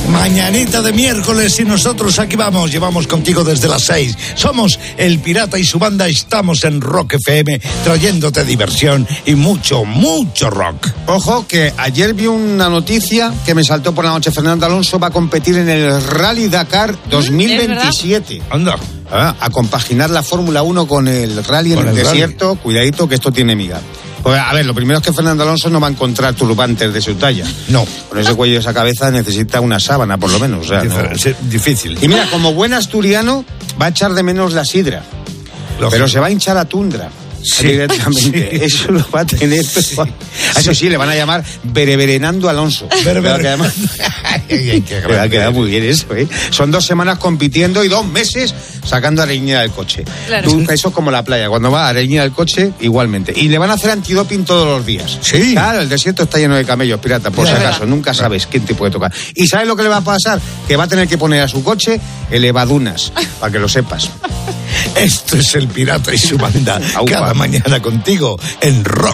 Mañanita de miércoles y nosotros aquí vamos, llevamos contigo desde las 6. Somos El Pirata y su banda, estamos en Rock FM trayéndote diversión y mucho, mucho rock. Ojo que ayer vi una noticia que me saltó por la noche. Fernando Alonso va a competir en el Rally Dakar 2027. Anda. A compaginar la Fórmula 1 con el rally en el desierto. Cuidadito que esto tiene miga. Pues, a ver, lo primero es que Fernando Alonso no va a encontrar turbantes de su talla. No. Con ese cuello y esa cabeza necesita una sábana, por lo menos. O sea, difícil. Y mira, como buen asturiano, va a echar de menos la sidra. Lógico. Pero se va a hinchar a tundra. Sí, directamente. Sí. Eso lo va a tener. Sí. Eso sí, le van a llamar Bereberenando Alonso. Queda muy bien eso, ¿eh? Son 2 semanas compitiendo y 2 meses sacando areña del coche. Claro. Eso es como la playa, cuando va a areña del coche, igualmente. Y le van a hacer antidoping todos los días. Sí. Claro, el desierto está lleno de camellos, pirata, por si acaso. Nunca sabes quién te puede tocar. ¿Y sabes lo que le va a pasar? Que va a tener que poner a su coche elevadunas, para que lo sepas. Esto es El Pirata y su banda. Cada mañana contigo en Rock.